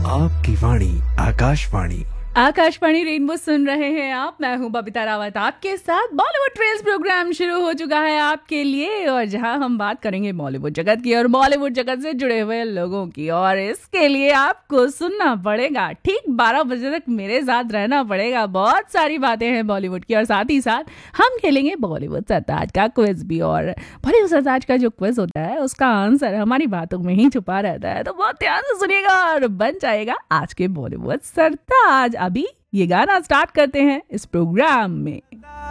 आपकी वाणी आकाशवाणी। आकाशवाणी रेनबो सुन रहे हैं आप। मैं हूं बबीता रावत आपके साथ। बॉलीवुड ट्रेल्स प्रोग्राम शुरू हो चुका है आपके लिए, और जहां हम बात करेंगे बॉलीवुड जगत की और बॉलीवुड जगत से जुड़े हुए लोगों की। और इसके लिए आपको सुनना पड़ेगा, ठीक 12 बजे तक मेरे साथ रहना पड़ेगा। बहुत सारी बातें हैं बॉलीवुड की, और साथ ही साथ हम खेलेंगे बॉलीवुड सरताज का क्विज भी। और बॉलीवुड सरताज का जो क्विज होता है उसका आंसर हमारी बातों में ही छुपा रहता है, तो बहुत ध्यान से सुनिएगा और बन जाएगा आज के बॉलीवुड सरताज। अभी ये गाना स्टार्ट करते हैं इस प्रोग्राम में।